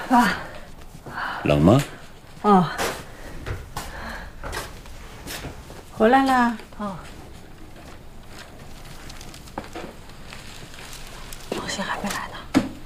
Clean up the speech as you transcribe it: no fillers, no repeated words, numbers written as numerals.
爸， 冷吗？ 哦，回来啦。哦，王鑫还没来呢。